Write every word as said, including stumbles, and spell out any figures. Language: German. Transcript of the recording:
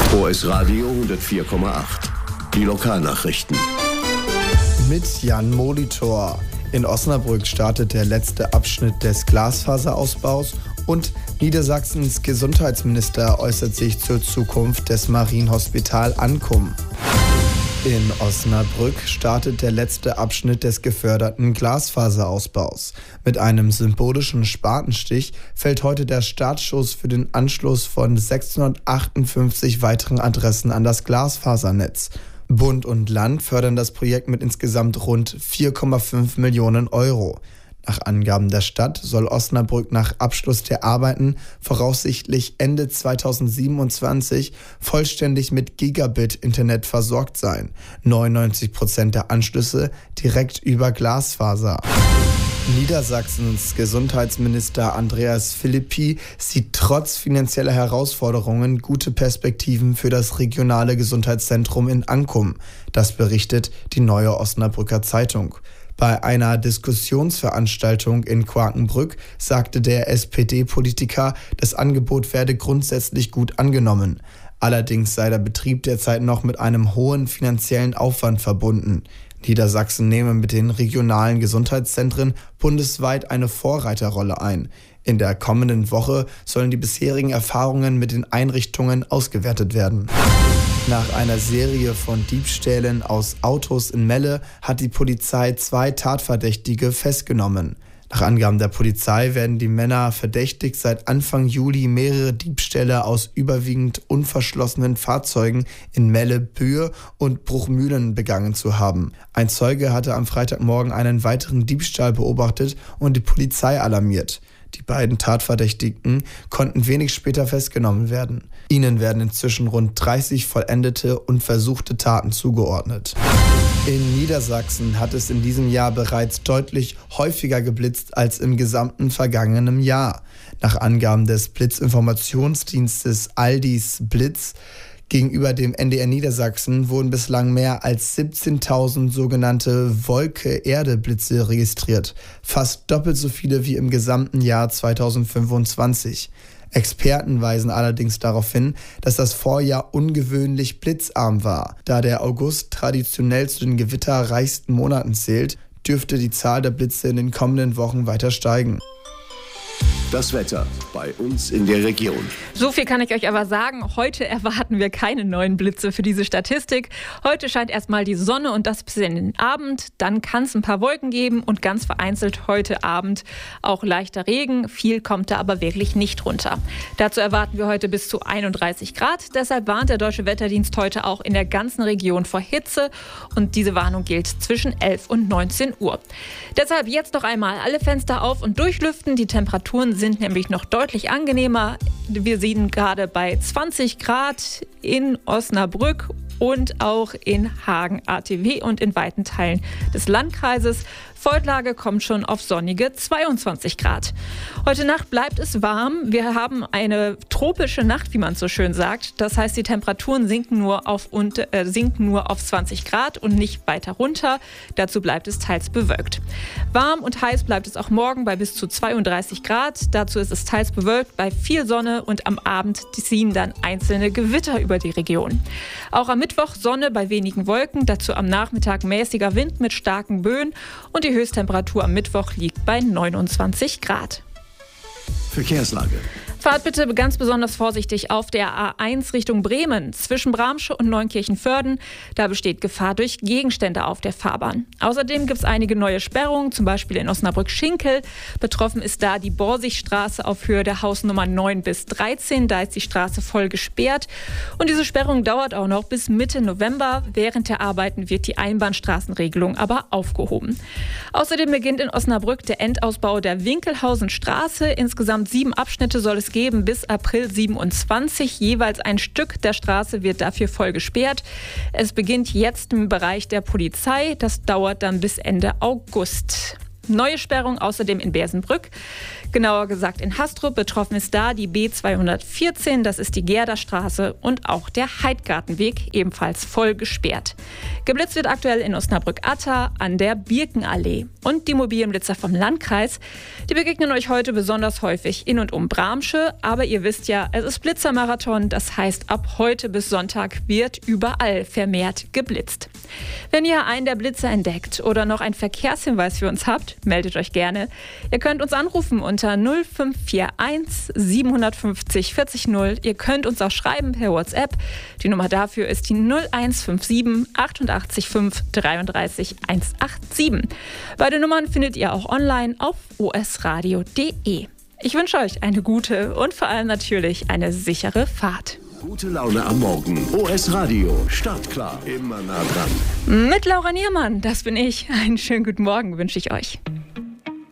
O S Radio hundertvier Komma acht. Die Lokalnachrichten. Mit Jan Molitor. In Osnabrück startet der letzte Abschnitt des Glasfaserausbaus und Niedersachsens Gesundheitsminister äußert sich zur Zukunft des Marienhospital Ankum. In Osnabrück startet der letzte Abschnitt des geförderten Glasfaserausbaus. Mit einem symbolischen Spatenstich fällt heute der Startschuss für den Anschluss von sechshundertachtundfünfzig weiteren Adressen an das Glasfasernetz. Bund und Land fördern das Projekt mit insgesamt rund vier Komma fünf Millionen Euro. Nach Angaben der Stadt soll Osnabrück nach Abschluss der Arbeiten voraussichtlich Ende zweitausendsiebenundzwanzig vollständig mit Gigabit-Internet versorgt sein. neunundneunzig Prozent der Anschlüsse direkt über Glasfaser. Niedersachsens Gesundheitsminister Andreas Philippi sieht trotz finanzieller Herausforderungen gute Perspektiven für das regionale Gesundheitszentrum in Ankum. Das berichtet die Neue Osnabrücker Zeitung. Bei einer Diskussionsveranstaltung in Quakenbrück sagte der S P D-Politiker, das Angebot werde grundsätzlich gut angenommen. Allerdings sei der Betrieb derzeit noch mit einem hohen finanziellen Aufwand verbunden. Niedersachsen nehme mit den regionalen Gesundheitszentren bundesweit eine Vorreiterrolle ein. In der kommenden Woche sollen die bisherigen Erfahrungen mit den Einrichtungen ausgewertet werden. Nach einer Serie von Diebstählen aus Autos in Melle hat die Polizei zwei Tatverdächtige festgenommen. Nach Angaben der Polizei werden die Männer verdächtigt, seit Anfang Juli mehrere Diebstähle aus überwiegend unverschlossenen Fahrzeugen in Melle, Bühr und Bruchmühlen begangen zu haben. Ein Zeuge hatte am Freitagmorgen einen weiteren Diebstahl beobachtet und die Polizei alarmiert. Die beiden Tatverdächtigen konnten wenig später festgenommen werden. Ihnen werden inzwischen rund dreißig vollendete und versuchte Taten zugeordnet. In Niedersachsen hat es in diesem Jahr bereits deutlich häufiger geblitzt als im gesamten vergangenen Jahr. Nach Angaben des Blitzinformationsdienstes Aldis Blitz gegenüber dem N D R Niedersachsen wurden bislang mehr als siebzehntausend sogenannte Wolke-Erde-Blitze registriert. Fast doppelt so viele wie im gesamten Jahr zweitausendfünfundzwanzig. Experten weisen allerdings darauf hin, dass das Vorjahr ungewöhnlich blitzarm war. Da der August traditionell zu den gewitterreichsten Monaten zählt, dürfte die Zahl der Blitze in den kommenden Wochen weiter steigen. Das Wetter bei uns in der Region. So viel kann ich euch aber sagen. Heute erwarten wir keine neuen Blitze für diese Statistik. Heute scheint erstmal die Sonne und das bis in den Abend. Dann kann es ein paar Wolken geben und ganz vereinzelt heute Abend auch leichter Regen. Viel kommt da aber wirklich nicht runter. Dazu erwarten wir heute bis zu einunddreißig Grad. Deshalb warnt der Deutsche Wetterdienst heute auch in der ganzen Region vor Hitze. Und diese Warnung gilt zwischen elf und neunzehn Uhr. Deshalb jetzt noch einmal alle Fenster auf und durchlüften. Die Temperaturen sind nämlich noch deutlich angenehmer. Wir sehen gerade bei zwanzig Grad in Osnabrück und auch in Hagen-A T W und in weiten Teilen des Landkreises. Feldlage kommt schon auf sonnige zweiundzwanzig Grad. Heute Nacht bleibt es warm. Wir haben eine tropische Nacht, wie man so schön sagt. Das heißt, die Temperaturen sinken nur auf, und, äh, sinken nur auf zwanzig Grad und nicht weiter runter. Dazu bleibt es teils bewölkt. Warm und heiß bleibt es auch morgen bei bis zu zweiunddreißig Grad. Dazu ist es teils bewölkt bei viel Sonne und am Abend ziehen dann einzelne Gewitter über die Region. Auch am Mittwoch Sonne bei wenigen Wolken. Dazu am Nachmittag mäßiger Wind mit starken Böen und die Die Höchsttemperatur am Mittwoch liegt bei neunundzwanzig Grad. Verkehrslage. Fahrt bitte ganz besonders vorsichtig auf der A eins Richtung Bremen zwischen Bramsche und Neunkirchen-Vörden. Da besteht Gefahr durch Gegenstände auf der Fahrbahn. Außerdem gibt es einige neue Sperrungen, zum Beispiel in Osnabrück-Schinkel. Betroffen ist da die Borsigstraße auf Höhe der Hausnummer neun bis dreizehn. Da ist die Straße voll gesperrt. Und diese Sperrung dauert auch noch bis Mitte November. Während der Arbeiten wird die Einbahnstraßenregelung aber aufgehoben. Außerdem beginnt in Osnabrück der Endausbau der Winkelhausenstraße. Insgesamt sieben Abschnitte soll es geben bis April siebenundzwanzig. Jeweils ein Stück der Straße wird dafür voll gesperrt. Es beginnt jetzt im Bereich der Polizei. Das dauert dann bis Ende August. Neue Sperrung außerdem in Bersenbrück. Genauer gesagt in Hastrup. Betroffen ist da die B zweihundertvierzehn, das ist die Gerderstraße, und auch der Heidgartenweg, ebenfalls voll gesperrt. Geblitzt wird aktuell in Osnabrück-Atta an der Birkenallee. Und die mobilen Blitzer vom Landkreis, die begegnen euch heute besonders häufig in und um Bramsche. Aber ihr wisst ja, es ist Blitzermarathon, das heißt, ab heute bis Sonntag wird überall vermehrt geblitzt. Wenn ihr einen der Blitzer entdeckt oder noch einen Verkehrshinweis für uns habt, meldet euch gerne. Ihr könnt uns anrufen unter null fünf vier eins sieben fünf null vier null null. Ihr könnt uns auch schreiben per WhatsApp. Die Nummer dafür ist die null eins fünf sieben achtundachtzig fünf dreiunddreißig hundertsiebenundachtzig. Beide Nummern findet ihr auch online auf o s radio punkt d e. Ich wünsche euch eine gute und vor allem natürlich eine sichere Fahrt. Gute Laune am Morgen. O S Radio. Startklar. Immer nah dran. Mit Laura Niermann, das bin ich. Einen schönen guten Morgen wünsche ich euch.